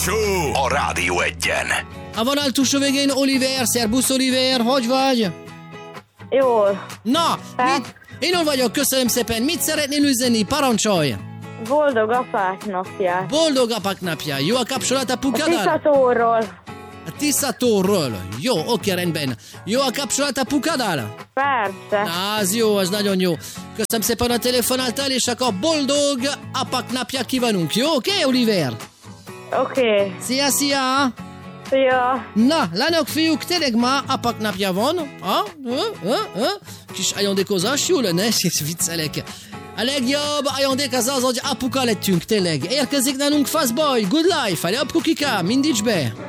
Show a Rádió Egyen. A vonal túlsó végén Oliver, szerbusz Oliver, hogy vagy? Jól. Na, mit? Én jól vagyok, köszönöm szépen. Mit szeretnél üzenni? Parancsolj! Boldog apák napját. Boldog apák napja. Jó a kapcsolat apukáddal? Tiszatóról. A Tiszatóról. Jó, oké, rendben. Jó a kapcsolat apukáddal? Persze. Na, az jó, az nagyon jó. Köszönöm szépen a telefonáltál, és akkor boldog apák napja kívánunk. Jó, oké, Oliver? Oké. Szia, szia! Szia. Na, lányok, fiúk, tényleg ma apák napja van. Kis ajándékozás, jó lenne, és viccelek. A legjobb ajándék az, hogy apuka lettünk, tényleg. Érkezik nálunk Fastboy, Good Life, a legjobb kukika, mindíts be!